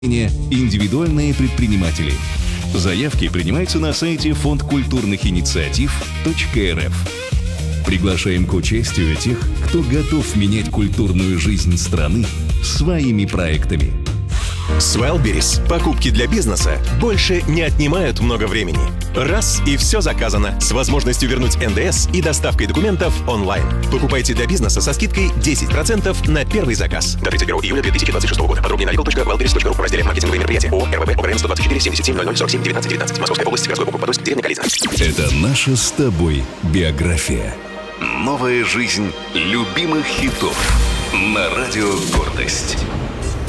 Индивидуальные предприниматели. Заявки принимаются на сайте Фонд культурных инициатив.рф. Приглашаем к участию тех, кто готов менять культурную жизнь страны своими проектами. С Wildberries покупки для бизнеса больше не отнимают много времени. Раз и все заказано, с возможностью вернуть НДС и доставкой документов онлайн. Покупайте для бизнеса со скидкой 10% на первый заказ. До 31 июля 2026 года. Подробнее на legal.wildberries.ru в разделе «Маркетинговые мероприятия». ООО «РВБ ОГРН 124 77 00 47 19 19». Московская область, городской округ Подольск, деревня Калитина. Это наша с тобой биография. Новая жизнь любимых хитов на радио «Гордость».